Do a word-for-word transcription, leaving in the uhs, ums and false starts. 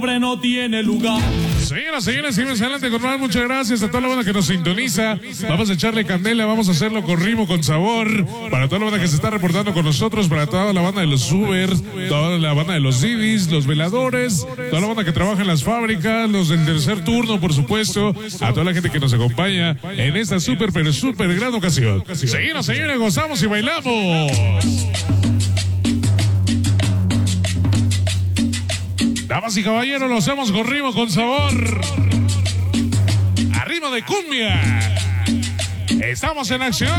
no tiene lugar. Señoras, señores, seguimos adelante con más. Muchas gracias a toda la banda que nos sintoniza. Vamos a echarle candela, vamos a hacerlo con ritmo, con sabor. Para toda la banda que se está reportando con nosotros, para toda la banda de los Ubers, toda la banda de los Didis, los veladores, toda la banda que trabaja en las fábricas, los del tercer turno, por supuesto, a toda la gente que nos acompaña en esta súper, pero súper gran ocasión. Seguimos, señores, gozamos y bailamos. Damas y caballeros, lo hacemos con ritmo, con sabor. A ritmo de cumbia. Estamos en acción.